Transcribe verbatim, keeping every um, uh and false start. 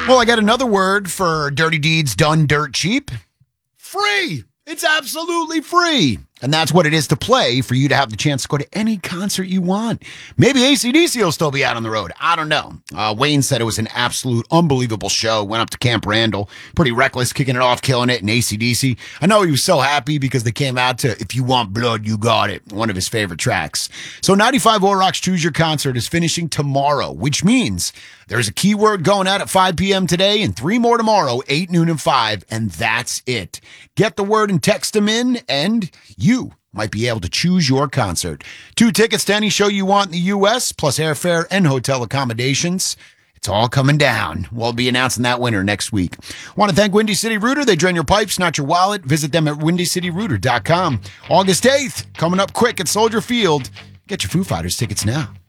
Well, I got another word for dirty deeds done dirt cheap. Free. It's absolutely free. And that's what it is to play for you to have the chance to go to any concert you want. Maybe A C D C will still be out on the road. I don't know. Uh, Wayne said it was an absolute unbelievable show. Went up to Camp Randall. Pretty reckless, kicking it off, killing it in A C D C. I know he was so happy because they came out to If You Want Blood, You Got It, one of his favorite tracks. So ninety-five Oil Rocks Choose Your Concert is finishing tomorrow, which means there's a keyword going out at five p.m. today and three more tomorrow, eight, noon, and five, and that's it. Get the word and text them in, and you might be able to choose your concert. Two tickets to any show you want in the U S, plus airfare and hotel accommodations. It's all coming down. We'll be announcing that winner next week. Want to thank Windy City Rooter. They drain your pipes, not your wallet. Visit them at windy city rooter dot com. August eighth, coming up quick at Soldier Field. Get your Foo Fighters tickets now.